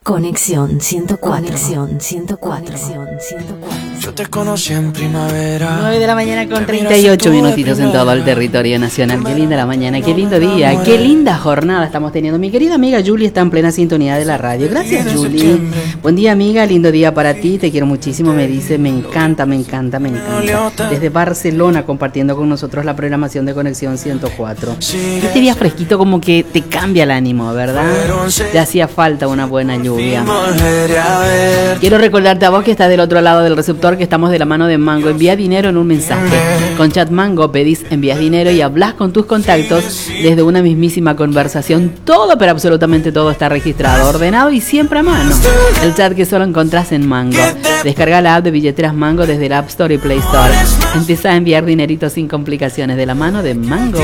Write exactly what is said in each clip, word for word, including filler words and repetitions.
Conexión ciento cuatro. Conexión ciento cuatro. Conexión ciento cuatro. Yo te conocí en primavera. nueve de la mañana con treinta y ocho minutitos en todo el territorio nacional. Qué linda la mañana, qué lindo día, qué linda jornada estamos teniendo. Mi querida amiga Julie está en plena sintonía de la radio. Gracias, Julie. Buen día, amiga, lindo día para ti. Te quiero muchísimo, me dice. Me encanta, me encanta, me encanta. Desde Barcelona compartiendo con nosotros la programación de Conexión ciento cuatro. Este día fresquito como que te cambia el ánimo, ¿verdad? Te hacía falta una buena lluvia. Quiero recordarte a vos que estás del otro lado del receptor que estamos de la mano de Mango. Envía dinero en un mensaje. Con Chat Mango pedís, envías dinero y hablas con tus contactos desde una mismísima conversación. Todo, pero absolutamente todo está registrado, ordenado y siempre a mano. El chat que solo encontrás en Mango. Descarga la app de billeteras Mango desde la App Store y Play Store. Empieza a enviar dinerito sin complicaciones de la mano de Mango.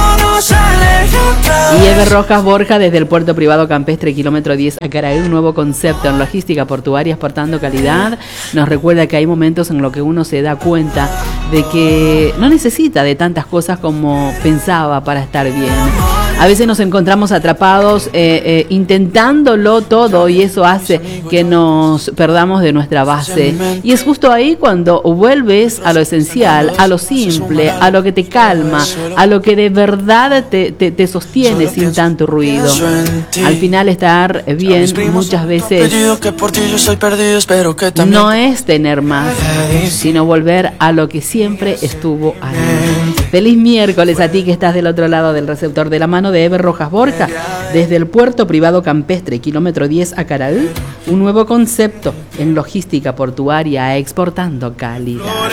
Y Ever Rojas Borja desde el puerto privado campestre kilómetro diez a Caraí, un nuevo concepto en logística portuaria exportando calidad. Nos recuerda que hay momentos en los que uno se da cuenta de que no necesita de tantas cosas como pensaba para estar bien. A veces nos encontramos atrapados eh, eh, intentándolo todo y eso hace que nos perdamos de nuestra base. Y es justo ahí cuando vuelves a lo esencial, a lo simple, a lo que te calma, a lo que de verdad te, te, te sostiene sin tanto ruido. Al final estar bien muchas veces no es tener más, sino volver a lo que siempre estuvo ahí. Feliz miércoles a ti que estás del otro lado del receptor, de la mano de Ever Rojas Borja, desde el puerto privado campestre, kilómetro diez a Caraí, un nuevo concepto en logística portuaria exportando calidad.